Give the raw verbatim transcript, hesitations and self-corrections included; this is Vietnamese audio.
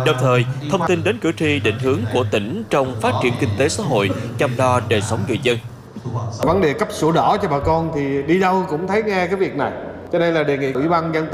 Đồng thời, thông tin đến cử tri định hướng của tỉnh trong phát triển kinh tế xã hội, chăm lo đời sống người dân. Vấn đề cấp sổ đỏ cho bà con thì đi đâu cũng thấy nghe cái việc này. Cho nên là đề nghị Ủy ban nhân dân tỉnh